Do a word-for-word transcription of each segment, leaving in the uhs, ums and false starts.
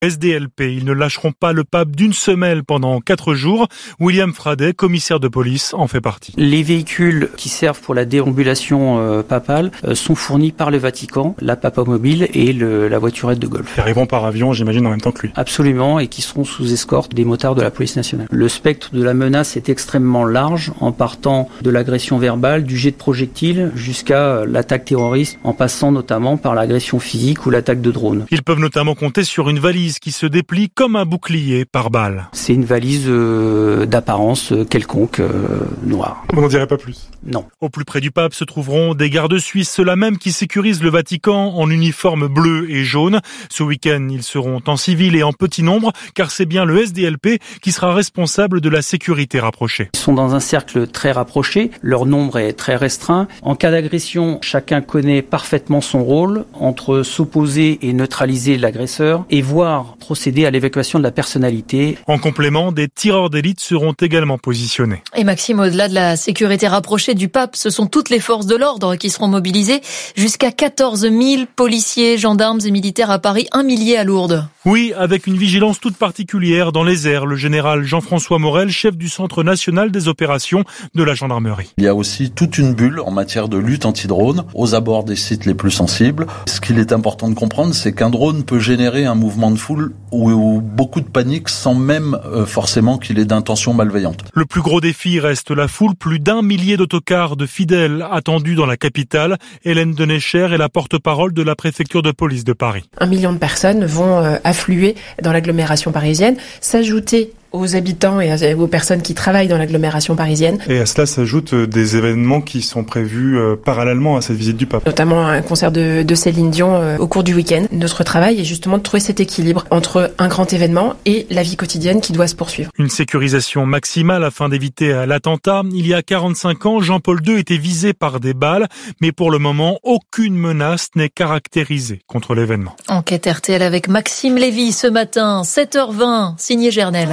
S D L P, ils ne lâcheront pas le pape d'une semelle pendant quatre jours. William Fradet, commissaire de police, en fait partie. Les véhicules qui servent pour la déambulation euh, papale euh, sont fournis par le Vatican, la Papamobile et le, la voiturette de golf. Ils arriveront par avion, j'imagine, en même temps que lui. Absolument, et qui seront sous escorte des motards de la police nationale. Le spectre de la menace est extrêmement large, en partant de l'agression verbale, du jet de projectiles, jusqu'à l'attaque terroriste, en passant notamment par l'agression physique ou l'attaque de drone. Ils peuvent notamment compter sur une valise qui se déplie comme un bouclier par balle. C'est une valise euh, d'apparence euh, quelconque, euh, noire. On n'en dirait pas plus. Non. Au plus près du pape se trouveront des gardes suisses, ceux-là même qui sécurisent le Vatican en uniforme bleu et jaune. Ce week-end, ils seront en civil et en petit nombre, car c'est bien le S D L P qui sera responsable de la sécurité rapprochée. Ils sont dans un cercle très rapproché, leur nombre est très restreint. En cas d'agression, chacun connaît parfaitement son rôle entre s'opposer et neutraliser l'agresseur et voir procéder à l'évacuation de la personnalité. En complément, des tireurs d'élite seront également positionnés. Et Maxime, au-delà de la sécurité rapprochée du pape, ce sont toutes les forces de l'ordre qui seront mobilisées. Jusqu'à quatorze mille policiers, gendarmes et militaires à Paris, un millier à Lourdes. Oui, avec une vigilance toute particulière dans les airs. Le général Jean-François Morel, chef du Centre national des opérations de la gendarmerie. Il y a aussi toute une bulle en matière de lutte anti-drone aux abords des sites les plus sensibles. Ce qu'il est important de comprendre, c'est qu'un drone peut générer un mouvement de foule ou, ou beaucoup de panique sans même euh, forcément qu'il ait d'intention malveillante. Le plus gros défi reste la foule. Plus d'un millier d'autocars de fidèles attendus dans la capitale. Hélène Denecher est la porte-parole de la préfecture de police de Paris. Un million de personnes vont euh, affluer dans l'agglomération parisienne, s'ajouter aux habitants et aux personnes qui travaillent dans l'agglomération parisienne. Et à cela s'ajoutent des événements qui sont prévus euh, parallèlement à cette visite du pape. Notamment un concert de, de Céline Dion euh, au cours du week-end. Notre travail est justement de trouver cet équilibre entre un grand événement et la vie quotidienne qui doit se poursuivre. Une sécurisation maximale afin d'éviter l'attentat. Il y a quarante-cinq ans, Jean-Paul deux était visé par des balles, mais pour le moment, aucune menace n'est caractérisée contre l'événement. Enquête R T L avec Maxime Lévy ce matin, sept heures vingt, signé Gernel.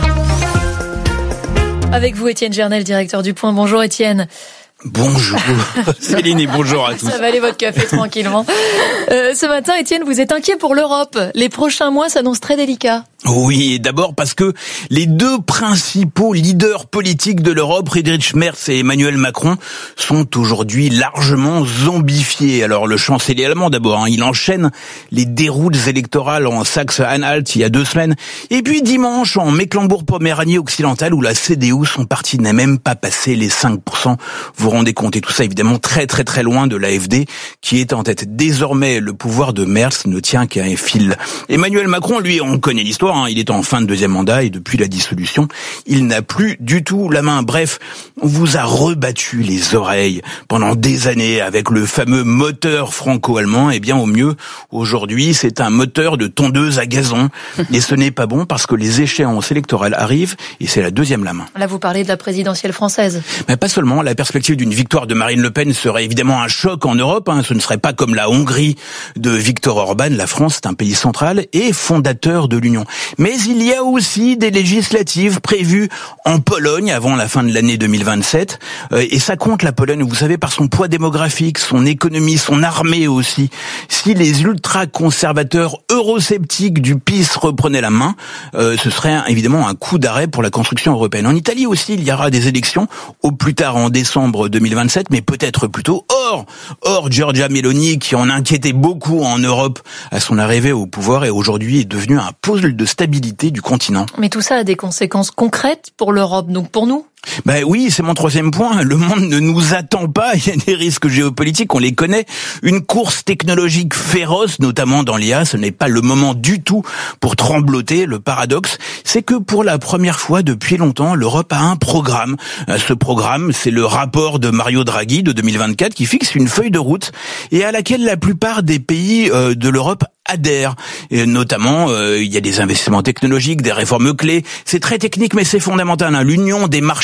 Avec vous, Étienne Gernel, directeur du Point. Bonjour, Étienne. Bonjour Céline et bonjour à tous. Ça va aller votre café tranquillement. Euh, ce matin, Étienne, vous êtes inquiet pour l'Europe. Les prochains mois s'annoncent très délicats. Oui, et d'abord parce que les deux principaux leaders politiques de l'Europe, Friedrich Merz et Emmanuel Macron, sont aujourd'hui largement zombifiés. Alors le chancelier allemand d'abord, hein, il enchaîne les déroutes électorales en Saxe-Anhalt il y a deux semaines, et puis dimanche en Mecklembourg-Poméranie occidentale où la C D U, son parti, n'a même pas passé les cinq pour cent. Vous vous rendez compte, et tout ça évidemment très très très loin de l'A F D qui est en tête. Désormais, le pouvoir de Merz ne tient qu'à un fil. Emmanuel Macron, lui, on connaît l'histoire. Il est en fin de deuxième mandat et depuis la dissolution, il n'a plus du tout la main. Bref, on vous a rebattu les oreilles pendant des années avec le fameux moteur franco-allemand. Et bien au mieux, aujourd'hui, c'est un moteur de tondeuse à gazon. Et ce n'est pas bon parce que les échéances électorales arrivent et c'est la deuxième la main. Là, vous parlez de la présidentielle française. Mais pas seulement. La perspective d'une victoire de Marine Le Pen serait évidemment un choc en Europe. Hein. Ce ne serait pas comme la Hongrie de Viktor Orban. La France, c'est un pays central et fondateur de l'Union. Mais il y a aussi des législatives prévues en Pologne avant la fin de l'année deux mille vingt-sept. Euh, et ça compte, la Pologne, vous savez, par son poids démographique, son économie, son armée aussi. Si les ultra-conservateurs eurosceptiques du P I S reprenaient la main, euh, ce serait un, évidemment un coup d'arrêt pour la construction européenne. En Italie aussi, il y aura des élections, au plus tard en décembre deux mille vingt-sept, mais peut-être plutôt hors, hors Giorgia Meloni, qui en inquiétait beaucoup en Europe à son arrivée au pouvoir et aujourd'hui est devenue un puzzle de stabilité du continent. Mais tout ça a des conséquences concrètes pour l'Europe, donc pour nous ? Ben oui, c'est mon troisième point. Le monde ne nous attend pas. Il y a des risques géopolitiques, on les connaît. Une course technologique féroce, notamment dans l'I A. Ce n'est pas le moment du tout pour trembloter. Le paradoxe, c'est que pour la première fois depuis longtemps, l'Europe a un programme. Ce programme, c'est le rapport de Mario Draghi de deux mille vingt-quatre qui fixe une feuille de route et à laquelle la plupart des pays de l'Europe adhèrent. Et notamment, euh, il y a des investissements technologiques, des réformes clés. C'est très technique, mais c'est fondamental. Hein. L'union des marchés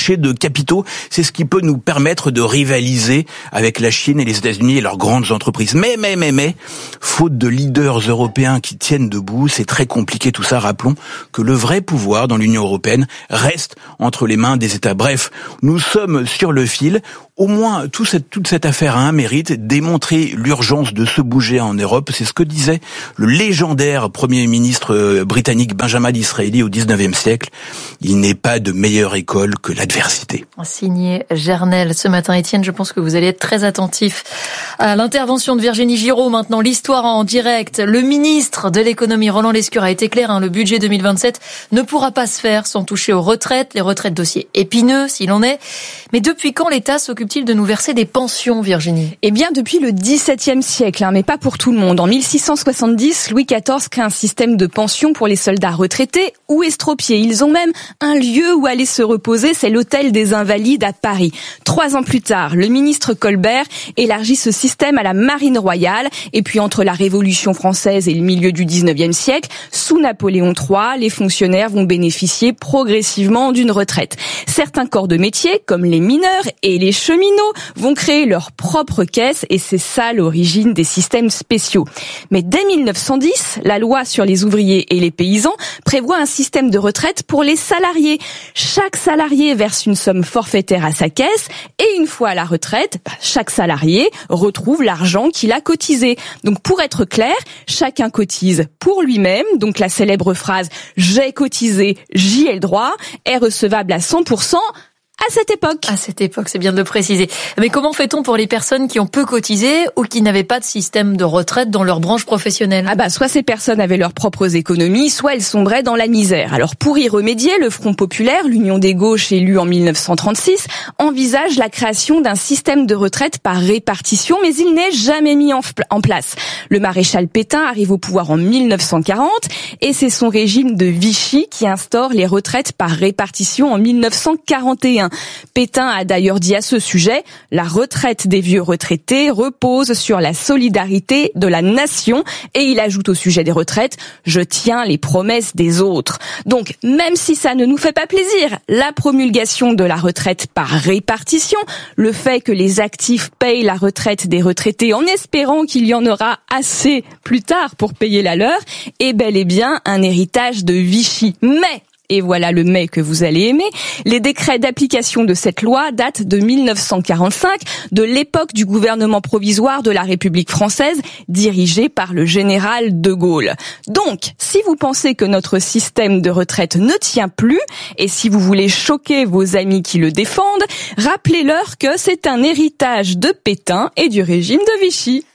marché de capitaux. C'est ce qui peut nous permettre de rivaliser avec la Chine et les États-Unis et leurs grandes entreprises. Mais, mais, mais, mais, faute de leaders européens qui tiennent debout, c'est très compliqué tout ça. Rappelons que le vrai pouvoir dans l'Union européenne reste entre les mains des États. Bref, nous sommes sur le fil. Au moins, tout cette, toute cette affaire a un mérite, démontrer l'urgence de se bouger en Europe. C'est ce que disait le légendaire Premier ministre britannique Benjamin Disraeli au dix-neuvième siècle. Il n'est pas de meilleure école que l'adversité. Signé Gernel ce matin. Étienne, je pense que vous allez être très attentif à l'intervention de Virginie Giraud. Maintenant, l'histoire en direct. Le ministre de l'économie, Roland Lescure, a été clair. Hein, le budget deux mille vingt-sept ne pourra pas se faire sans toucher aux retraites. Les retraites, dossier épineux, s'il en est. Mais depuis quand l'État s'occupe-t-il de nous verser des pensions, Virginie? Eh bien, depuis le dix-septième siècle, hein, mais pas pour tout le monde. En mille six cent soixante-dix, Louis quatorze crée un système de pension pour les soldats retraités ou estropiés. Ils ont même un lieu où aller se reposer, c'est l'hôtel des Invalides à Paris. Trois ans plus tard, le ministre Colbert élargit ce système à la Marine royale. Et puis, entre la Révolution française et le milieu du dix-neuvième siècle, sous Napoléon trois, les fonctionnaires vont bénéficier progressivement d'une retraite. Certains corps de métier, comme les mineurs et les cheminots, vont créer leur propre caisse et c'est ça l'origine des systèmes spéciaux. Mais dès mille neuf cent dix, la loi sur les ouvriers et les paysans prévoit un système de retraite pour les salariés. Chaque salarié verse une somme forfaitaire à sa caisse et une fois à la retraite, chaque salarié retrouve l'argent qu'il a cotisé. Donc pour être clair, chacun cotise pour lui-même. Donc la célèbre phrase « j'ai cotisé, j'y ai le droit » est recevable à cent pour cent à cette époque. À cette époque, c'est bien de le préciser. Mais comment fait-on pour les personnes qui ont peu cotisé ou qui n'avaient pas de système de retraite dans leur branche professionnelle? Ah bah, soit ces personnes avaient leurs propres économies, soit elles sombraient dans la misère. Alors pour y remédier, le Front populaire, l'Union des gauches élue en mille neuf cent trente-six, envisage la création d'un système de retraite par répartition, mais il n'est jamais mis en, en place. Le maréchal Pétain arrive au pouvoir en mille neuf cent quarante et c'est son régime de Vichy qui instaure les retraites par répartition en mille neuf cent quarante et un. Pétain a d'ailleurs dit à ce sujet « La retraite des vieux retraités repose sur la solidarité de la nation » et il ajoute au sujet des retraites « Je tiens les promesses des autres ». Donc, même si ça ne nous fait pas plaisir, la promulgation de la retraite par répartition, le fait que les actifs payent la retraite des retraités en espérant qu'il y en aura assez plus tard pour payer la leur, est bel et bien un héritage de Vichy. Mais et voilà le mais que vous allez aimer, les décrets d'application de cette loi datent de mille neuf cent quarante-cinq, de l'époque du gouvernement provisoire de la République française, dirigé par le général de Gaulle. Donc, si vous pensez que notre système de retraite ne tient plus, et si vous voulez choquer vos amis qui le défendent, rappelez-leur que c'est un héritage de Pétain et du régime de Vichy.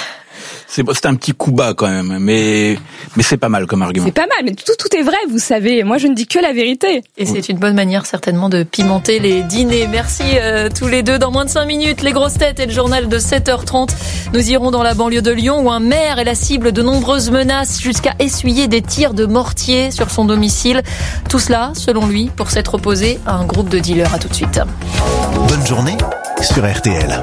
C'est, c'est un petit coup bas quand même, mais mais c'est pas mal comme argument. C'est pas mal, mais tout tout est vrai, vous savez. Moi, je ne dis que la vérité. Et c'est une bonne manière certainement de pimenter les dîners. Merci euh, tous les deux. Dans moins de cinq minutes, les grosses têtes et le journal de sept heures trente. Nous irons dans la banlieue de Lyon où un maire est la cible de nombreuses menaces jusqu'à essuyer des tirs de mortier sur son domicile. Tout cela, selon lui, pour s'être opposé à un groupe de dealers. À tout de suite. Bonne journée sur R T L.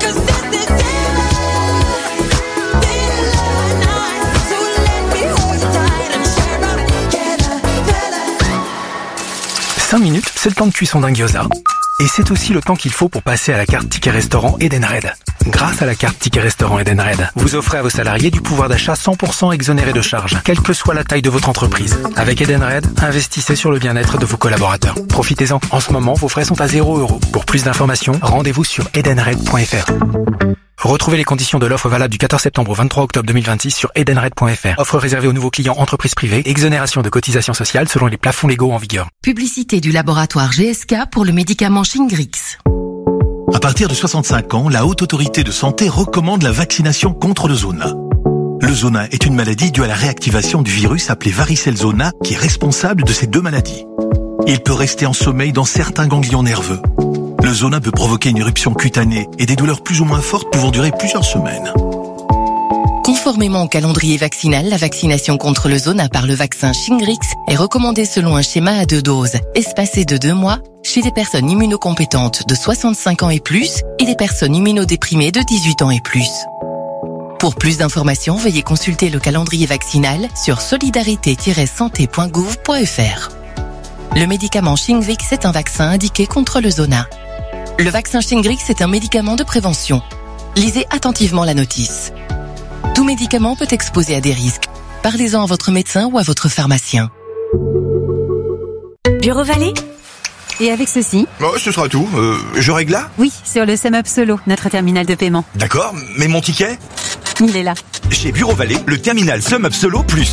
cinq minutes, c'est le temps de cuisson d'un gyoza. Et c'est aussi le temps qu'il faut pour passer à la carte Ticket Restaurant Edenred. Grâce à la carte Ticket Restaurant Edenred, vous offrez à vos salariés du pouvoir d'achat cent pour cent exonéré de charges, quelle que soit la taille de votre entreprise. Avec Edenred, investissez sur le bien-être de vos collaborateurs. Profitez-en. En ce moment, vos frais sont à zéro euro. Pour plus d'informations, rendez-vous sur edenred point f r. Retrouvez les conditions de l'offre valable du quatorze septembre au vingt-trois octobre deux mille vingt-six sur edenred point f r. Offre réservée aux nouveaux clients entreprises privées. Exonération de cotisations sociales selon les plafonds légaux en vigueur. Publicité du laboratoire G S K pour le médicament Shingrix. À partir de soixante-cinq ans, la Haute Autorité de Santé recommande la vaccination contre le zona. Le zona est une maladie due à la réactivation du virus appelé varicelle zona qui est responsable de ces deux maladies. Il peut rester en sommeil dans certains ganglions nerveux. Le zona peut provoquer une éruption cutanée et des douleurs plus ou moins fortes pouvant durer plusieurs semaines. Conformément au calendrier vaccinal, la vaccination contre le zona par le vaccin Shingrix est recommandée selon un schéma à deux doses, espacé de deux mois, chez les personnes immunocompétentes de soixante-cinq ans et plus et les personnes immunodéprimées de dix-huit ans et plus. Pour plus d'informations, veuillez consulter le calendrier vaccinal sur solidarité tiret santé point gouv point f r. Le médicament Shingrix est un vaccin indiqué contre le zona. Le vaccin Shingrix est un médicament de prévention. Lisez attentivement la notice. Tout médicament peut exposer à des risques. Parlez-en à votre médecin ou à votre pharmacien. Bureau Vallée. Et avec ceci? Oh, ce sera tout. Euh, je règle là? Oui, sur le SumUp Solo, notre terminal de paiement. D'accord, mais mon ticket? Il est là. Chez Bureau Vallée, le terminal SumUp Solo Plus.